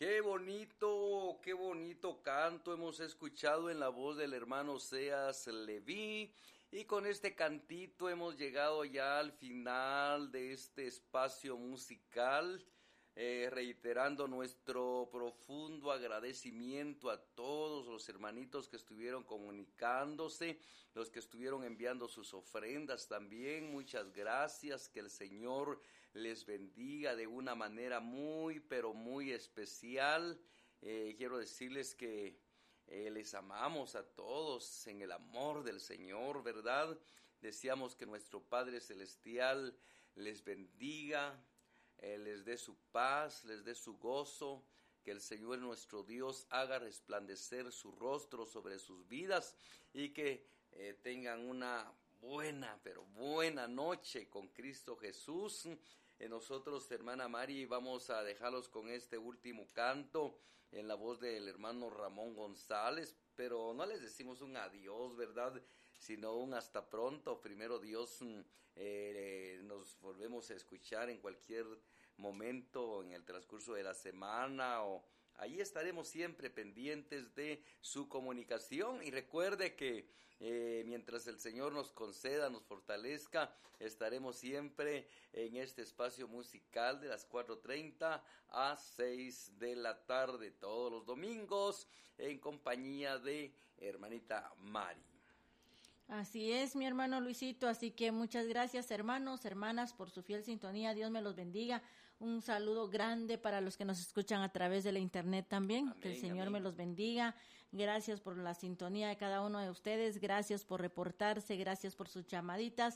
Qué bonito canto hemos escuchado en la voz del hermano Oseas Leví. Y con este cantito hemos llegado ya al final de este espacio musical, reiterando nuestro profundo agradecimiento a todos los hermanitos que estuvieron comunicándose, los que estuvieron enviando sus ofrendas también. Muchas gracias, que el Señor les bendiga de una manera muy, pero muy especial. Quiero decirles que les amamos a todos en el amor del Señor, ¿verdad? Deseamos que nuestro Padre Celestial les bendiga, les dé su paz, les dé su gozo, que el Señor nuestro Dios haga resplandecer su rostro sobre sus vidas y que tengan una buena, pero buena noche con Cristo Jesús. Nosotros, hermana Mari, vamos a dejarlos con este último canto en la voz del hermano Ramón González, pero no les decimos un adiós, ¿verdad?, sino un hasta pronto. Primero Dios, nos volvemos a escuchar en cualquier momento en el transcurso de la semana, o allí estaremos siempre pendientes de su comunicación. Y recuerde que mientras el Señor nos conceda, nos fortalezca, estaremos siempre en este espacio musical de las 4:30 a 6 de la tarde, todos los domingos, en compañía de hermanita Mari. Así es, mi hermano Luisito, así que muchas gracias, hermanos, hermanas, por su fiel sintonía. Dios me los bendiga. Un saludo grande para los que nos escuchan a través de la internet también. Amén, que el Señor me los bendiga. Gracias por la sintonía de cada uno de ustedes. Gracias por reportarse. Gracias por sus llamaditas.